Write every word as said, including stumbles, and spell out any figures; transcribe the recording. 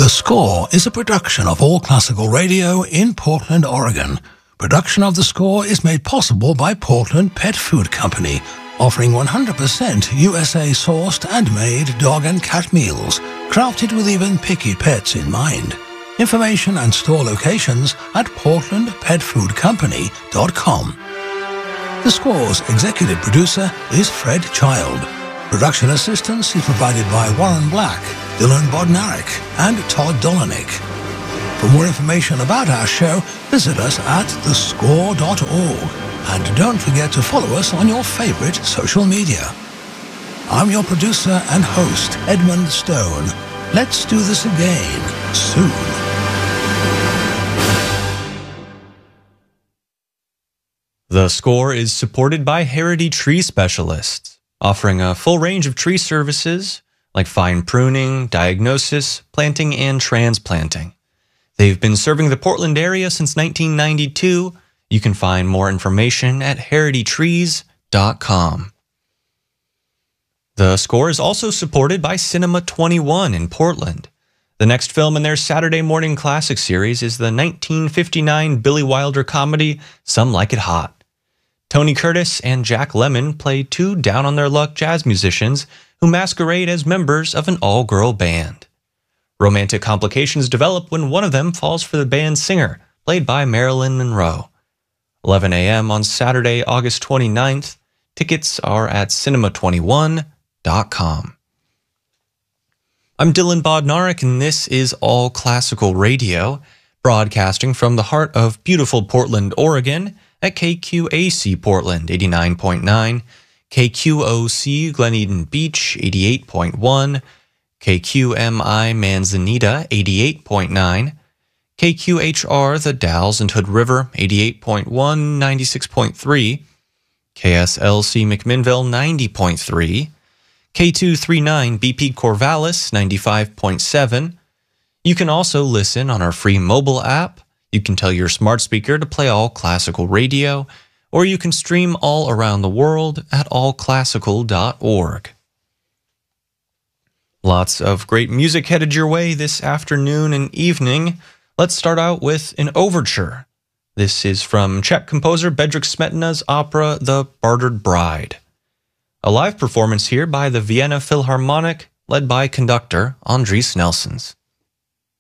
The Score is a production of All Classical Radio in Portland, Oregon. Production of The Score is made possible by Portland Pet Food Company, offering one hundred percent U S A-sourced and made dog and cat meals, crafted with even picky pets in mind. Information and store locations at portland pet food company dot com. The Score's executive producer is Fred Child. Production assistance is provided by Warren Black, Dylan Bodnarik, and Todd Dolanik. For more information about our show, visit us at the score dot org. And don't forget to follow us on your favorite social media. I'm your producer and host, Edmund Stone. Let's do this again soon. The Score is supported by Heritage Tree Specialists, offering a full range of tree services like fine pruning, diagnosis, planting, and transplanting. They've been serving the Portland area since nineteen ninety-two. You can find more information at heritage trees dot com. The Score is also supported by Cinema twenty-one in Portland. The next film in their Saturday Morning Classic series is the nineteen fifty-nine Billy Wilder comedy Some Like It Hot. Tony Curtis and Jack Lemmon play two down-on-their-luck jazz musicians who masquerade as members of an all-girl band. Romantic complications develop when one of them falls for the band's singer, played by Marilyn Monroe. eleven a.m. on Saturday, August twenty-ninth. Tickets are at cinema twenty-one dot com. I'm Dylan Bodnarik, and this is All Classical Radio, broadcasting from the heart of beautiful Portland, Oregon, at K Q A C Portland eighty-nine point nine, K Q O C Glen Eden Beach eighty-eight point one, K Q M I Manzanita eighty-eight point nine, K Q H R The Dalles and Hood River eighty-eight point one, ninety-six point three, K S L C McMinnville ninety point three, K two thirty-nine B P Corvallis ninety-five point seven. You can also listen on our free mobile app. You can tell your smart speaker to play All Classical Radio, or you can stream all around the world at all classical dot org. Lots of great music headed your way this afternoon and evening. Let's start out with an overture. This is from Czech composer Bedřich Smetana's opera The Bartered Bride. A live performance here by the Vienna Philharmonic, led by conductor Andris Nelsons.